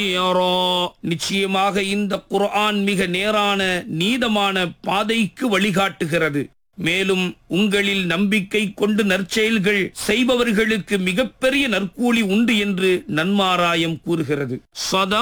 நிச்சயமாக இந்த குர்ஆன் மிக நேரான நீதமான பாதைக்கு வழிகாட்டுகிறது. மேலும் உங்களில் நம்பிக்கை கொண்டு நற்செயல்கள் செய்பவர்களுக்கு மிகப்பெரிய நற்கூலி உண்டு என்று நன்மாராயம் கூறுகிறது.